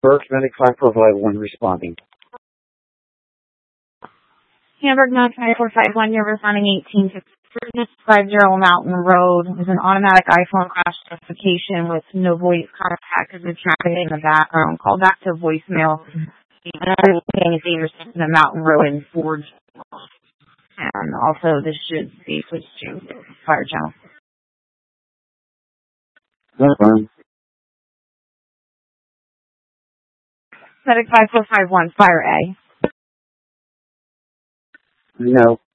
First Medic 5451 responding. Hamburg 95451, you're responding 1850 Mountain Road. There's an automatic iPhone crash notification with no voice contact because it's happening in the background. Call back to voicemail. You're in the Mountain Road in Ford. And also, this should be switched to fire channel. That's fine. Medic 5451, fire A. No.